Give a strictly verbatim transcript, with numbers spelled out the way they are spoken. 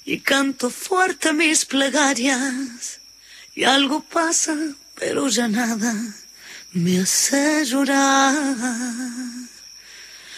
y canto fuerte mis plegarias y algo pasa, pero ya nada me hace llorar.